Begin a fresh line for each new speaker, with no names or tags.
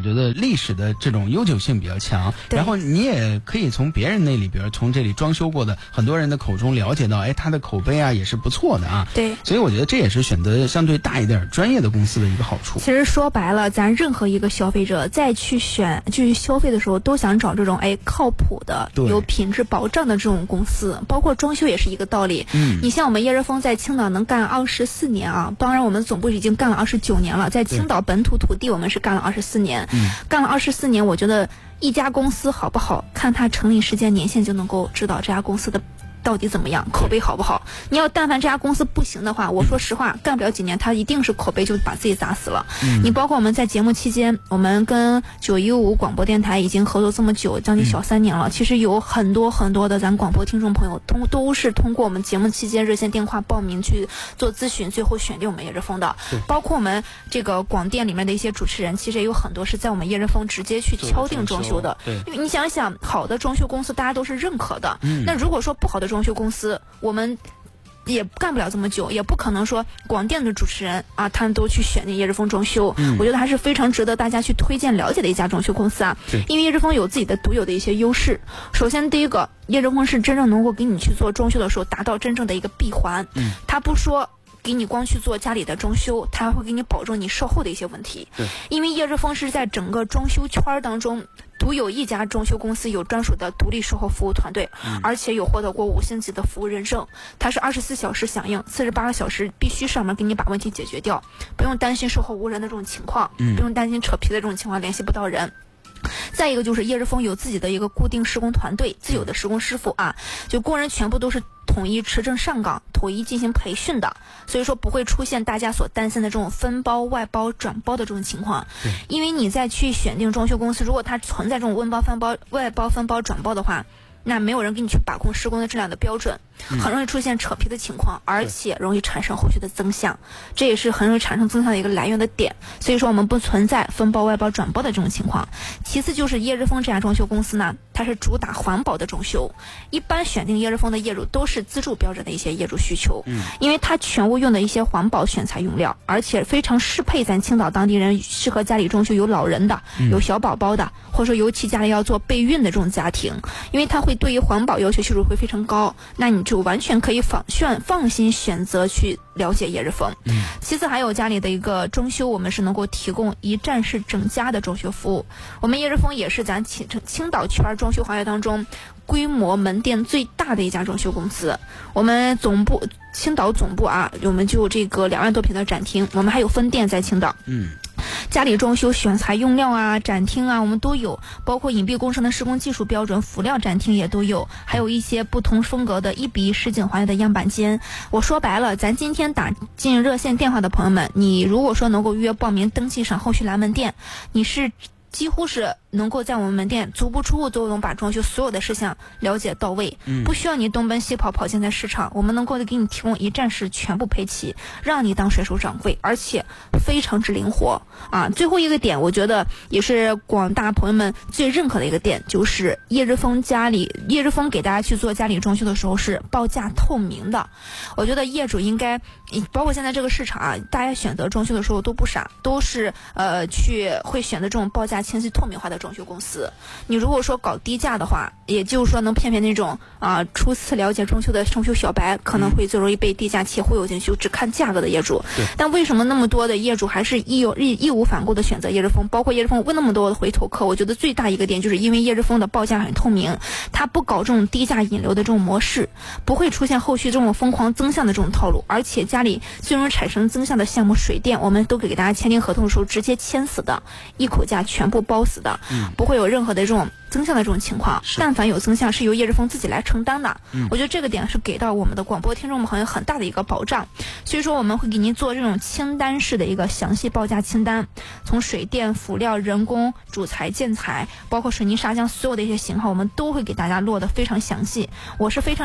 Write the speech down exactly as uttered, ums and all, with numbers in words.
觉得历史的这种悠久性比较强，然后你也可以从别人那里，比如从这里装修过的很多人的口中了解到，哎，他的口碑啊也是不错的啊。
对，
所以我觉得这也是选择相对大一点专业的公司的一个好处。
其实说白了，咱任何一个消费者再去选去消费的时候，都想找这种哎靠谱的、有品质保障的这种公司，包括装修也是一个道理。嗯，你像我们叶日丰在青岛能干二十四年啊，当然我们总部已经干了二十九年了，在青岛本土土地我们是干了二十四年，嗯，干了二十四年，我觉得一家公司好不好，看它成立时间年限就能够知道这家公司的到底怎么样，口碑好不好。你要但凡这家公司不行的话，我说实话，干不了几年，他一定是口碑就把自己砸死了。嗯、你包括我们在节目期间，我们跟九一五广播电台已经合作这么久，将近小三年了。嗯、其实有很多很多的咱广播听众朋友，通都是通过我们节目期间热线电话报名去做咨询，最后选定我们叶日丰的。包括我们这个广电里面的一些主持人，其实也有很多是在我们叶日丰直接去敲定装修的。对，因为你想想，好的装修公司大家都是认可的。嗯、那如果说不好的装修公司，我们也干不了这么久，也不可能说广电的主持人啊，他们都去选那叶日丰装修。嗯、我觉得还是非常值得大家去推荐了解的一家装修公司啊。因为叶日丰有自己的独有的一些优势。首先，第一个，叶日丰是真正能够给你去做装修的时候，达到真正的一个闭环。嗯，他不说给你光去做家里的装修，他会给你保证你售后的一些问题。对，因为叶日丰是在整个装修圈当中独有一家装修公司有专属的独立售后服务团队，嗯、而且有获得过五星级的服务认证。它是二十四小时响应，四十八个小时必须上门给你把问题解决掉，不用担心售后无人的这种情况，嗯、不用担心扯皮的这种情况联系不到人。再一个就是叶日丰有自己的一个固定施工团队，自有的施工师傅啊，就工人全部都是统一持证上岗，统一进行培训的，所以说不会出现大家所担心的这种分包、外包、转包的这种情况。因为你再去选定装修公司，如果它存在这种分包、分包、外包、分包、转包的话，那没有人给你去把控施工的质量的标准，很容易出现扯皮的情况，而且容易产生后续的增项，这也是很容易产生增项的一个来源的点。所以说我们不存在分包、外包、转包的这种情况。其次就是叶日丰这家装修公司呢，它是主打环保的装修，一般选定叶日丰的业主都是自住标准的一些业主需求，嗯，因为它全屋用的一些环保选材用料，而且非常适配咱青岛当地人，适合家里装修有老人的、嗯、有小宝宝的，或者说尤其家里要做备孕的这种家庭，因为它会对于环保要求系数会非常高，那你就完全可以放选放心选择去了解叶日丰。嗯，其次还有家里的一个装修，我们是能够提供一站式整家的装修服务。我们叶日丰也是咱青青岛圈装修行业当中规模门店最大的一家装修公司。我们总部青岛总部啊，我们就有这个两万多平的展厅，我们还有分店在青岛。嗯。家里装修选材用料啊、展厅啊，我们都有，包括隐蔽工程的施工技术标准、辅料展厅也都有，还有一些不同风格的一比一实景还原的样板间。我说白了，咱今天打进热线电话的朋友们，你如果说能够预约报名登记上后续来门店，你是几乎是能够在我们门店足不出户都能把装修所有的事项了解到位，嗯、不需要你东奔西跑跑进在市场，我们能够给你提供一站式全部配齐，让你当甩手掌柜，而且非常之灵活啊！最后一个点，我觉得也是广大朋友们最认可的一个点，就是叶日丰家里叶日丰给大家去做家里装修的时候是报价透明的。我觉得业主应该，包括现在这个市场啊，大家选择装修的时候都不傻，都是呃去会选择这种报价清晰透明化的装修公司。你如果说搞低价的话，也就是说能骗骗那种啊、呃、初次了解装修的装修小白，可能会最容易被低价期忽悠进去，只看价格的业主。但为什么那么多的业主还是义有义义无反顾的选择叶日丰？包括叶日丰问那么多的回头客，我觉得最大一个点就是因为叶日丰的报价很透明，它不搞这种低价引流的这种模式，不会出现后续这种疯狂增项的这种套路，而且家里最容易产生增项的项目水电，我们都给大家签订合同的时候直接签死的，一口价全部包死的，嗯、不会有任何的这种增项的这种情况。但凡有增项是由叶日丰自己来承担的，嗯、我觉得这个点是给到我们的广播听众们好像很大的一个保障。所以说我们会给您做这种清单式的一个详细报价清单，从水电、辅料、人工、主材、建材，包括水泥砂浆所有的一些型号，我们都会给大家落得非常详细。我是非常